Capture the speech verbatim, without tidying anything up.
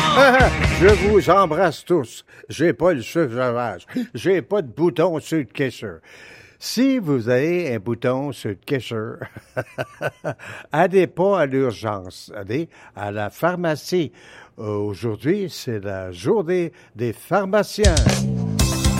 Je vous embrasse tous. J'ai pas le cheveu sauvage. J'ai pas de bouton sur le caisseur. Si vous avez un bouton sur le caisseur, allez pas à l'urgence. Allez à la pharmacie. Aujourd'hui, c'est la journée des pharmaciens.